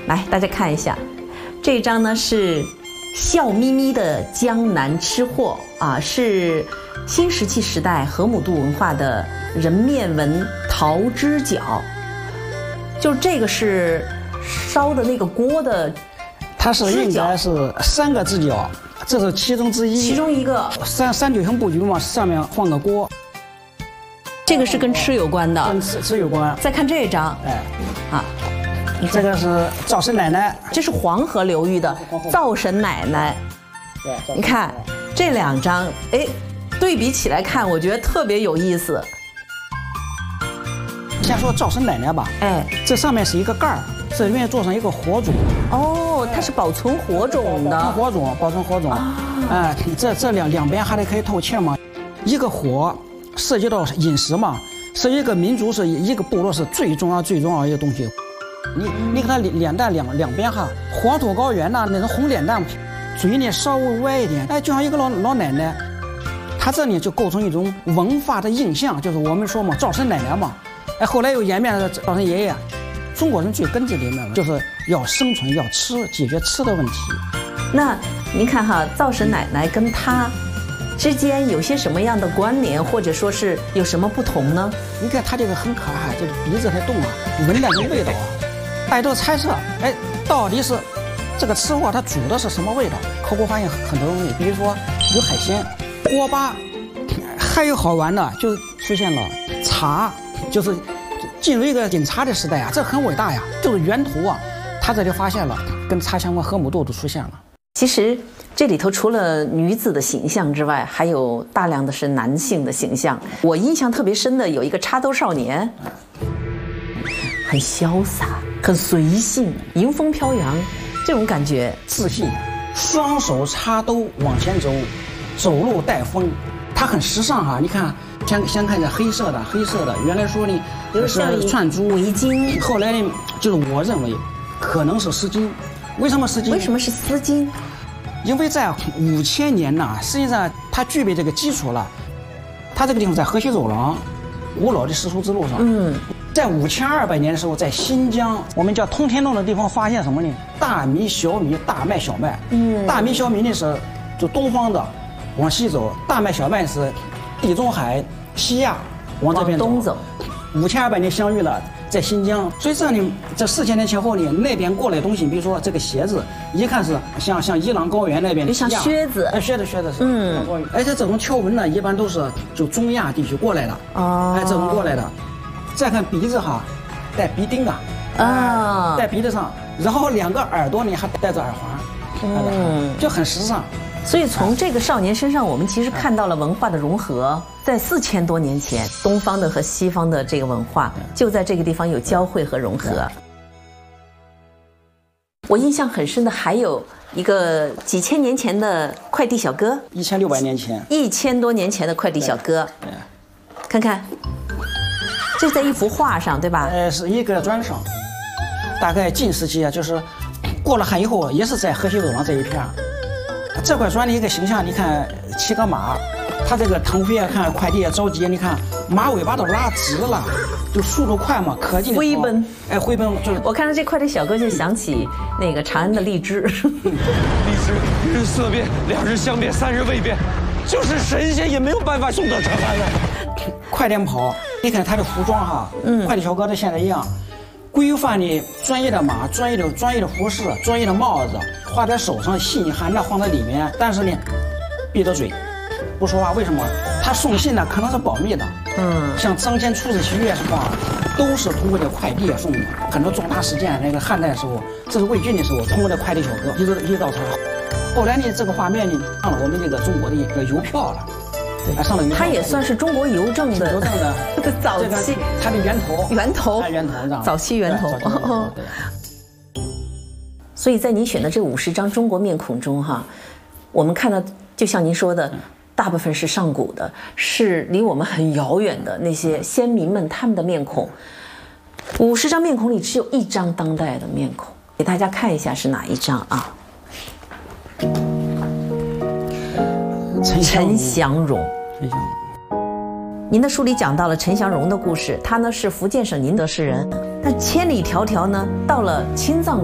来，大家看一下，这张呢是笑眯眯的江南吃货啊，是新石器时代河姆渡文化的人面纹桃枝角。就是这个是烧的那个锅的， 它是应该是3个支脚，这是其中之一。 其中一个三对横布局嘛，上面放个锅。 这个是跟吃有关的， 跟吃有关。 再看这张， 哎， 啊， 这个是灶神奶奶， 这是黄河流域的灶神奶奶。你看这2张，哎，对比起来看，我觉得特别有意思。 先说灶神奶奶吧， 哎， 这上面是一个盖儿，这里面做上一个火种。 哦，它是保存火种的。 保存火种。哎，这两边还得可以透气嘛。一个火涉及到饮食嘛，是一个民族，是一个部落是最重要一个东西。你看它脸蛋两边哈，黄土高原呐，那种红脸蛋，嘴呢稍微歪一点，哎，就像一个老奶奶。她这里就构成一种文化的印象，就是我们说嘛，灶神奶奶嘛。哎，后来又演变成灶神爷爷。中国人最根子里面就是要生存，要吃，解决吃的问题。那您看哈，灶神奶奶跟她之间有些什么样的关联，或者说是有什么不同呢？ 你看她这个很可爱，这个鼻子还动啊，闻那个味道啊，大家都猜测，哎，到底是这个吃货他煮的是什么味道？考古发现很多东西，比如说有海鲜、锅巴，还有好玩的，就是出现了茶，就是进入一个饮茶的时代啊，这很伟大呀，就是源头啊，他这里发现了跟茶相关河姆渡都出现了。 其实这里头除了女子的形象之外，还有大量的是男性的形象。我印象特别深的有一个插兜少年，很潇洒，很随性，迎风飘扬，这种感觉自信，双手插兜往前走，走路带风，他很时尚哈。你看，先看这黑色的，原来说呢是串珠围巾， 后来呢就是我认为可能是丝巾。为什么丝巾？ 为什么是丝巾？ 因为在5000年呢，实际上它具备这个基础了。它这个地方在河西走廊，古老的丝绸之路上。在5200年的时候，在新疆，我们叫通天洞的地方发现什么呢？大米、小米、大麦、小麦。大米、小米呢是就东方的，往西走；大麦、小麦是地中海、西亚往这边东走。 5200年相遇了。在新疆，所以这里这4000年前后呢，那边过来的东西，比如说这个鞋子，一看是像伊朗高原那边的， 就像靴子， 靴子是，而且这种条纹呢，一般都是就中亚地区过来的，哎，这种过来的。再看鼻子哈，带鼻钉的，戴鼻子上，然后2个耳朵呢还戴着耳环，就很时尚。 所以从这个少年身上，我们其实看到了文化的融合。在4000多年前，东方的和西方的这个文化就在这个地方有交汇和融合。我印象很深的还有一个几千年前的快递小哥 ，1600年前 ，1000多年前的快递小哥，看看，这在一幅画上，对吧？ 是一个砖上，大概晋时期啊，就是过了汉以后，也是在河西走廊这一片。这块砖的一个形象，你看骑个马，他这个腾飞啊，看快递也着急，你看马尾巴都拉直了，就速度快嘛，可劲的飞奔， 哎，飞奔就是。 我看到这快递小哥就想起那个长安的荔枝， 荔枝1日色变，2日香变，3日未变，就是神仙也没有办法送到长安来。 快点跑，你看他的服装哈，快递小哥跟现在一样。规范的专业的马，专业的服饰，专业的帽子，画在手上，细腻含着放在里面。但是呢，闭着嘴，不说话。为什么？他送信呢，可能是保密的。像张骞出使西域什么，都是通过这快递送的。很多重大事件，那个汉代的时候，这是魏晋的时候，通过这快递小哥一直到他。后来呢，这个画面呢，上了我们这个中国的一个邮票了。 它也算是中国邮政的早期， 它的源头， 早期源头。所以在您选的这50张中国面孔中，哈，我们看到，就像您说的，大部分是上古的，是离我们很遥远的那些先民们他们的面孔。50张面孔里只有1张当代的面孔，给大家看一下是哪一张啊？陈祥荣。您的书里讲到了陈祥荣的故事，他呢是福建省宁德市人，但千里迢迢呢到了青藏